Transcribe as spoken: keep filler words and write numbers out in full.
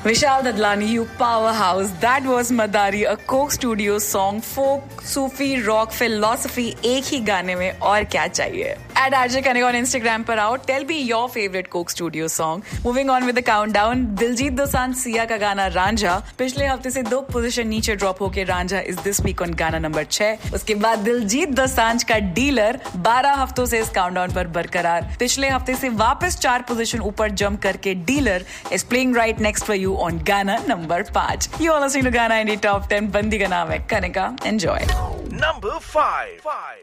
Vishal Dadlani, you powerhouse. That was Madari, a Coke Studio song, folk, Sufi, rock, philosophy, एक ही गाने में और क्या चाहिए? At R J Kanika on Instagram पर आओ. Tell me your favorite Coke Studio song. Moving on with the countdown. Diljit Dosanjh Siya का गाना रांझा पिछले हफ्ते से दो पोजीशन नीचे ड्रॉप होके Ranjha is this week on गाना नंबर छह. उसके बाद दिलजीत दोसांझ का डीलर बारह हफ्तों से इस काउंटडाउन पर बरकरार. पिछले हफ्ते से वापस चार पोजीशन ऊपर जंप करके dealer is playing right next for you on गाना नंबर पांच. यू आर लिसनिंग टू गाना इंडी टॉप टेन. बंदी का नाम है Kanika. Enjoy. Number five. five.